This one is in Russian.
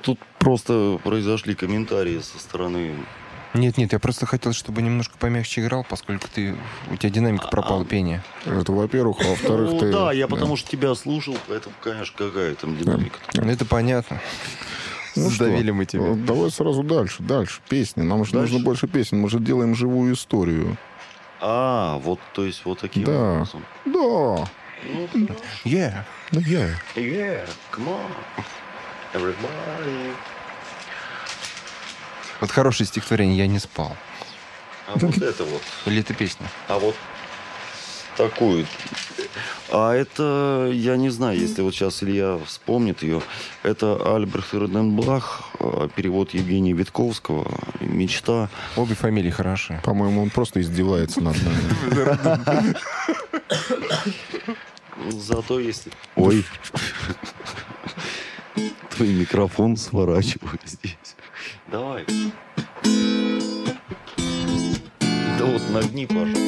тут просто произошли комментарии со стороны... Нет, я просто хотел, чтобы немножко помягче играл, поскольку у тебя динамика пропала, пение. Это, во-первых, а во-вторых, ты... Да, я потому что тебя слушал, поэтому, конечно, какая там динамика. Это понятно. Сдавили мы тебя. Давай сразу дальше. Песни. Нам же нужно больше песен. Мы же делаем живую историю. Вот, то есть, вот таким образом. Да. Yeah. Yeah, come on, everybody. Вот хорошее стихотворение «Я не спал». А вот это вот. Или это песня? А вот такую. А это, я не знаю, если вот сейчас Илья вспомнит ее, это Альбрехт Роденблах, перевод Евгения Витковского, «Мечта». Обе фамилии хороши. По-моему, он просто издевается над нами. Зато если... Ой. Твой микрофон сворачиваю здесь. Давай. Да вот нагни, пожалуйста.